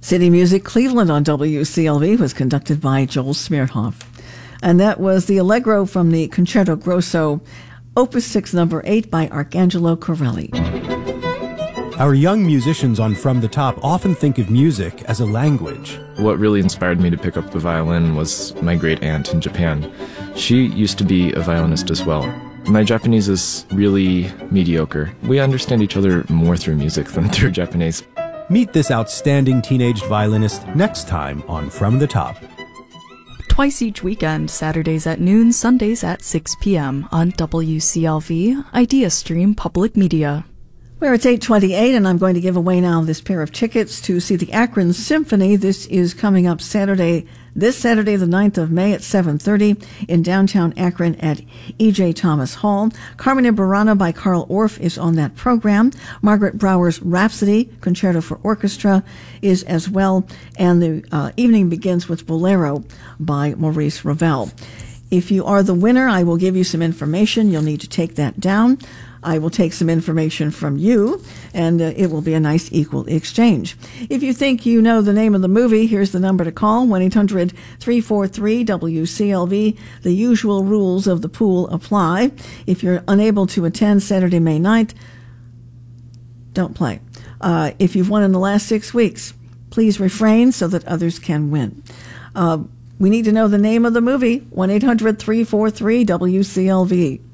City Music Cleveland on WCLV was conducted by Joel Smearhoff. And that was the Allegro from the Concerto Grosso, Opus 6, number 8 by Arcangelo Corelli. Our young musicians on From the Top often think of music as a language. What really inspired me to pick up the violin was my great aunt in Japan. She used to be a violinist as well. My Japanese is really mediocre. We understand each other more through music than through Japanese. Meet this outstanding teenage violinist next time on From the Top. Twice each weekend, Saturdays at noon, Sundays at 6 p.m. on WCLV, IdeaStream Public Media. Where it's 8:28, and I'm going to give away now this pair of tickets to see the Akron Symphony. This is coming up this Saturday, the 9th of May at 7:30 in downtown Akron at E.J. Thomas Hall. Carmen and Burana by Carl Orff is on that program. Margaret Brower's Rhapsody, Concerto for Orchestra, is as well. And the evening begins with Bolero by Maurice Ravel. If you are the winner, I will give you some information. You'll need to take that down. I will take some information from you, and it will be a nice equal exchange. If you think you know the name of the movie, here's the number to call, 1-800-343-WCLV. The usual rules of the pool apply. If you're unable to attend Saturday, May 9th, don't play. If you've won in the last 6 weeks, please refrain so that others can win. We need to know the name of the movie, 1-800-343-WCLV.